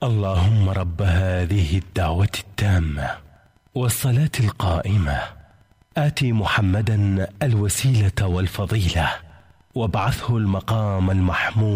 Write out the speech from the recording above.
اللهم رب هذه الدعوة التامة والصلاة القائمة آت محمدا الوسيلة والفضيلة وابعثه المقام المحمود